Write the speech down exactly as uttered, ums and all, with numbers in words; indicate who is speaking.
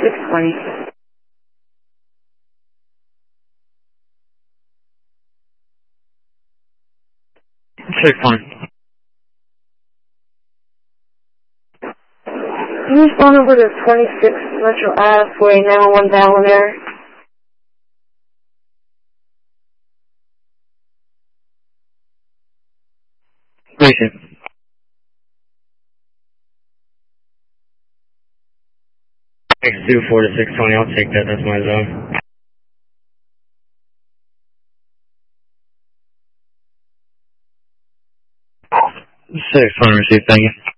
Speaker 1: six twenty.
Speaker 2: six twenty.
Speaker 1: Can you phone over to twenty-six Metro Ave for a nine one one Valor there?
Speaker 2: Station. X two four to six twenty, I'll take that, that's my zone. six twenty received, thank you.